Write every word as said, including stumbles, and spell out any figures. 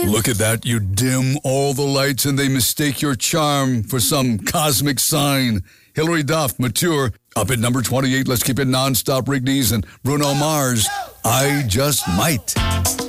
Look at that. You dim all the lights and they mistake your charm for some cosmic sign. Hilary Duff, Mature. Up at number twenty-eight, let's keep it nonstop. Rignees and Bruno Mars. I Just Might.